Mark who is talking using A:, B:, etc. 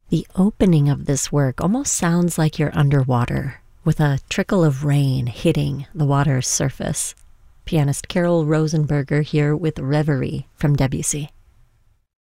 A: The opening of this work almost sounds like you're underwater, with a trickle of rain hitting the water's surface. Pianist Carol Rosenberger here with Reverie from Debussy.